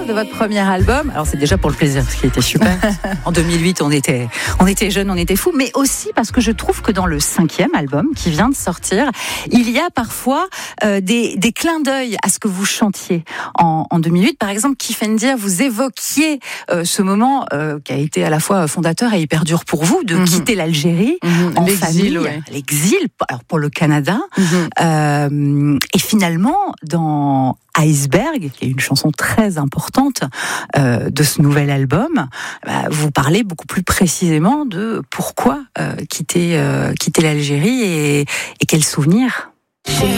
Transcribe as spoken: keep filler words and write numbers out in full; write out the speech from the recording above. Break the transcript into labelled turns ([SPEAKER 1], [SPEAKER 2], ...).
[SPEAKER 1] de votre premier album. Alors c'est déjà pour le plaisir, ce qui était super. En deux mille huit, on était, on était jeunes, on était fous, mais aussi parce que je trouve que dans le cinquième album qui vient de sortir, il y a parfois euh, des, des clins d'œil à ce que vous chantiez en, en deux mille huit. Par exemple, Kifendir, vous évoquiez euh, ce moment euh, qui a été à la fois fondateur et hyper dur pour vous, de mmh. quitter l'Algérie mmh. en l'exil, famille, ouais. l'exil, alors pour le Canada. Mmh. Euh, et finalement, dans Iceberg, qui est une chanson très importante euh, de ce nouvel album, bah, vous parlez beaucoup plus précisément de pourquoi euh, quitter, euh, quitter l'Algérie et, et quels souvenirs.